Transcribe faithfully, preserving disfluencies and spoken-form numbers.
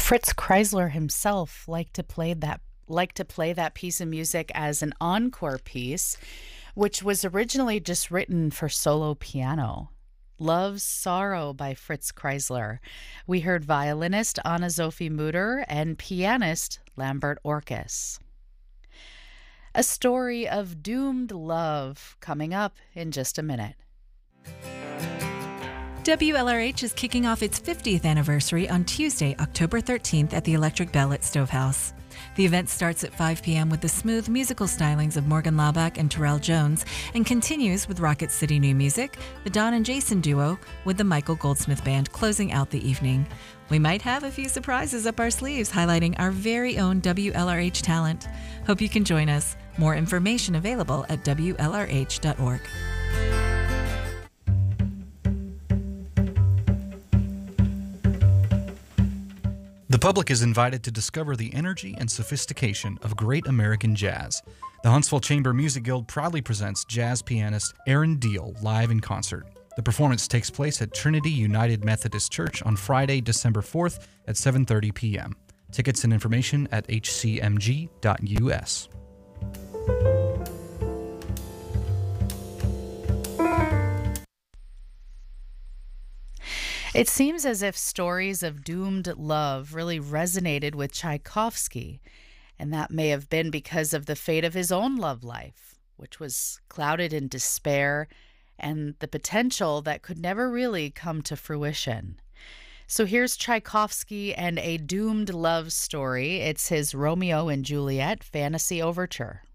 Fritz Kreisler himself liked to play that liked to play that piece of music as an encore piece, which was originally just written for solo piano. Love's Sorrow by Fritz Kreisler. We heard violinist Anna Sophie Mutter and pianist Lambert Orkes. A story of doomed love coming up in just a minute. W L R H is kicking off its fiftieth anniversary on Tuesday, October thirteenth at the Electric Bell at Stovehouse. The event starts at five p.m. with the smooth musical stylings of Morgan Laubach and Terrell Jones and continues with Rocket City New Music, the Don and Jason duo, with the Michael Goldsmith Band closing out the evening. We might have a few surprises up our sleeves highlighting our very own W L R H talent. Hope you can join us. More information available at W L R H dot org. The public is invited to discover the energy and sophistication of great American jazz. The Huntsville Chamber Music Guild proudly presents jazz pianist Aaron Deal live in concert. The performance takes place at Trinity United Methodist Church on Friday, December fourth at seven thirty p.m. Tickets and information at h c m g dot u s. It seems as if stories of doomed love really resonated with Tchaikovsky, and that may have been because of the fate of his own love life, which was clouded in despair and the potential that could never really come to fruition. So here's Tchaikovsky and a doomed love story. It's his Romeo and Juliet fantasy overture.